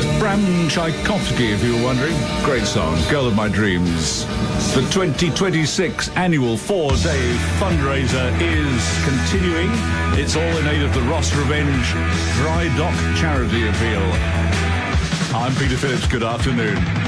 That's Bram Tchaikovsky, if you were wondering. Great song, Girl of My Dreams. The 2026 annual 4-day fundraiser is continuing. It's all in aid of the Ross Revenge Dry Dock charity appeal. I'm Peter Phillips. Good afternoon.